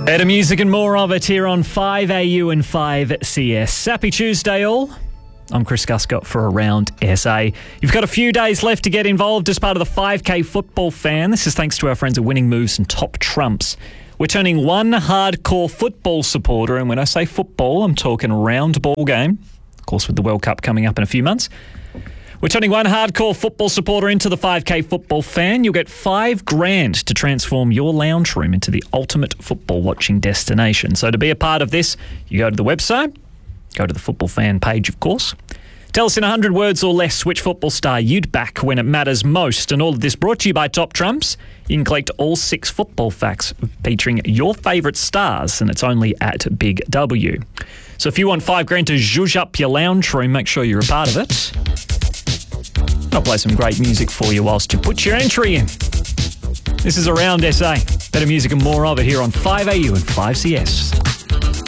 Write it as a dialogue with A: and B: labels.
A: Better music and more of it here on 5AU and 5CS. Happy Tuesday all. I'm Chris Guscott for Around SA. You've got a few days left to get involved as part of the 5K Football Fan. This is thanks to our friends at Winning Moves and Top Trumps. We're turning one hardcore football supporter, and when I say football, I'm talking round ball game, of course with the World Cup coming up in a few months. We're turning one hardcore football supporter into the 5K Football Fan. You'll get $5,000 to transform your lounge room into the ultimate football watching destination. So to be a part of this, you go to the website, go to the Football Fan page, of course. Tell us in 100 words or less which football star you'd back when it matters most. And all of this brought to you by Top Trumps. You can collect all 6 football facts featuring your favourite stars, and it's only at Big W. So if you want $5,000 to zhuzh up your lounge room, make sure you're a part of it. I'll play some great music for you whilst you put your entry in. This is Around SA. Better music and more of it here on 5AU and 5CS.